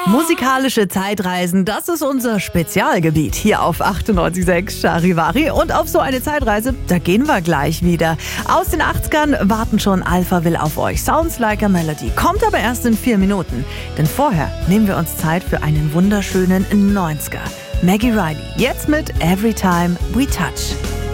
Musikalische Zeitreisen, das ist unser Spezialgebiet hier auf 98.6 Charivari. Und auf so eine Zeitreise, da gehen wir gleich wieder. Aus den 80ern warten schon Alphaville auf euch. Sounds Like a Melody kommt aber erst in 4 Minuten. Denn vorher nehmen wir uns Zeit für einen wunderschönen 90er. Maggie Riley, jetzt mit Every Time We Touch.